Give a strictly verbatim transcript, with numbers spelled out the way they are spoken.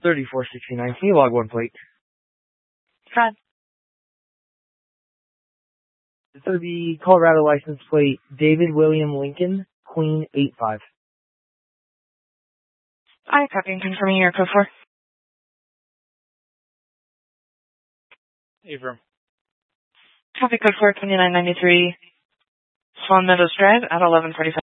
thirty-four sixty-nine. Can you log one plate? Fred. This would be Colorado license plate David William Lincoln, Queen eight five. I copy and confirming your code four. Avram. Copy code four twenty-nine ninety-three. Swan Meadows Drive at eleven forty-five.